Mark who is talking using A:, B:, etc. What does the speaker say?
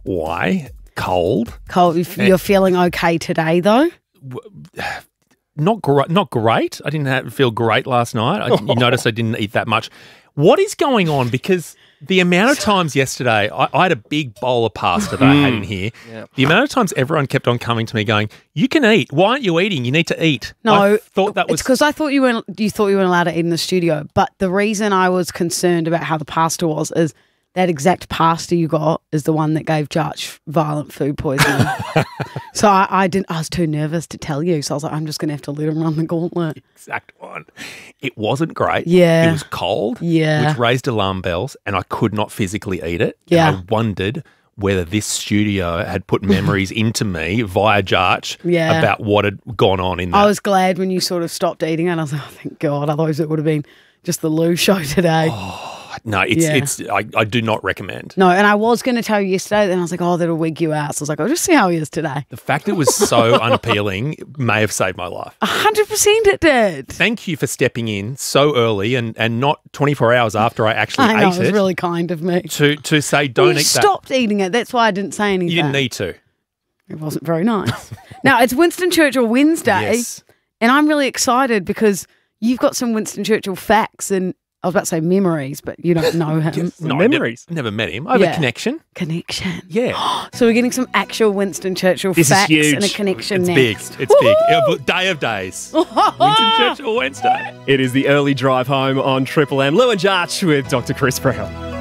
A: Why? Cold.
B: Cole, if you're feeling okay today, though?
A: Not great. I didn't feel great last night. You notice I didn't eat that much. What is going on? Because the amount of times yesterday, I had a big bowl of pasta that I had in here. Yep. The amount of times everyone kept on coming to me going, "You can eat. Why aren't you eating? You need to eat."
B: No,
A: I thought that was...
B: It's because I thought you weren't allowed to eat in the studio. But the reason I was concerned about how the pasta was is that exact pasta you got is the one that gave Jarch violent food poisoning. So I was too nervous to tell you. So I was like, I'm just going to have to let him run the gauntlet.
A: Exact one. It wasn't great.
B: Yeah.
A: It was cold.
B: Yeah.
A: Which raised alarm bells, and I could not physically eat it.
B: Yeah.
A: And I wondered whether this studio had put memories into me via Jarch about what had gone on in that.
B: I was glad when you sort of stopped eating it. I was like, oh, thank God. Otherwise it would have been just the Lou show today.
A: No, I do not recommend.
B: No, and I was going to tell you yesterday, then I was like, oh, that'll wig you out. So I was like, I'll just see how he is today.
A: The fact it was so unappealing may have saved my life.
B: 100% it did.
A: Thank you for stepping in so early and not 24 hours after I actually ate it.
B: It was really kind of me.
A: To say don't eat that.
B: Stopped eating it. That's why I didn't say anything.
A: You didn't need to.
B: It wasn't very nice. Now, it's Winston Churchill Wednesday, and I'm really excited because you've got some Winston Churchill facts and I was about to say memories, but you don't know him.
A: No,
C: memories.
A: Never met him. I have a connection.
B: Connection.
A: Yeah.
B: So we're getting some actual Winston Churchill facts and a connection
A: it's
B: next.
A: Big. It's big. Day of days. Winston Churchill Wednesday.
C: It is the early drive home on Triple M. Lou and Jarch with Dr. Chris Brown.